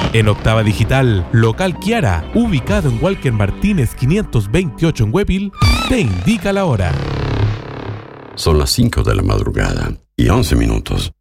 En Octava Digital, local Kiara, ubicado en Walker Martínez 528 en Huepil, te indica la hora. Son las 5 de la madrugada y 11 minutos.